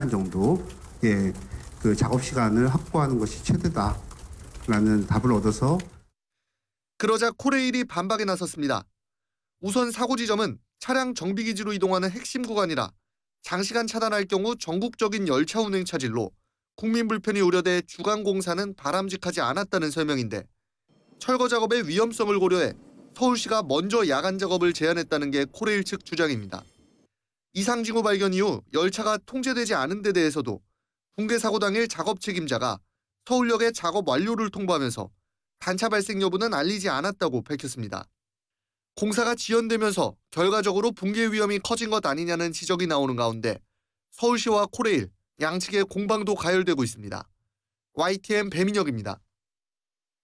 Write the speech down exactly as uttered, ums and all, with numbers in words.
정도의 그 작업 시간을 확보하는 것이 최대다라는 답을 얻어서 그러자 코레일이 반박에 나섰습니다. 우선 사고 지점은 차량 정비기지로 이동하는 핵심 구간이라 장시간 차단할 경우 전국적인 열차 운행 차질로 국민 불편이 우려돼 주간 공사는 바람직하지 않았다는 설명인데 철거 작업의 위험성을 고려해 서울시가 먼저 야간 작업을 제안했다는 게 코레일 측 주장입니다. 이상 징후 발견 이후 열차가 통제되지 않은 데 대해서도 붕괴 사고 당일 작업 책임자가 서울역에 작업 완료를 통보하면서 단차 발생 여부는 알리지 않았다고 밝혔습니다. 공사가 지연되면서 결과적으로 붕괴 위험이 커진 것 아니냐는 지적이 나오는 가운데 서울시와 코레일 양측의 공방도 가열되고 있습니다. 와이티엔 배민혁입니다.